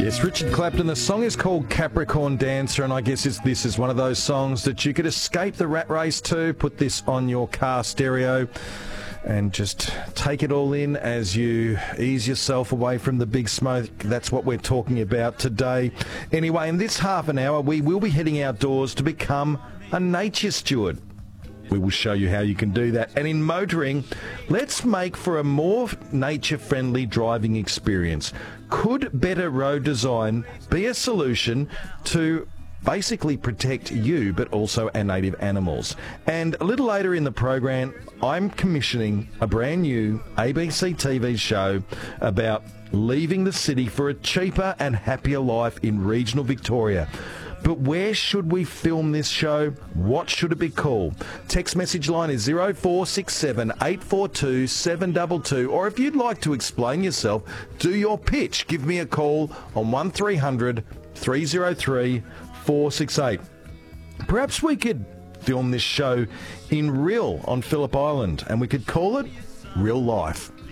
Yes, Richard Clapton. The song is called Capricorn Dancer, and I guess this is one of those songs that you could escape the rat race to. Put this on your car stereo and just take it all in as you ease yourself away from the big smoke. That's what we're talking about today. Anyway, in this half an hour, we will be heading outdoors to become a nature steward. We will show you how you can do that. And in motoring, let's make for a more nature-friendly driving experience. Could better road design be a solution to basically protect you, but also our native animals? And a little later in the program, I'm commissioning a brand new ABC TV show about leaving the city for a cheaper and happier life in regional Victoria. But where should we film this show? What should it be called? Text message line is 0467 842 722. Or if you'd like to explain yourself, do your pitch. Give me a call on 1300 303 468. Perhaps we could film this show in Rhyl on Phillip Island, and we could call it Real Life.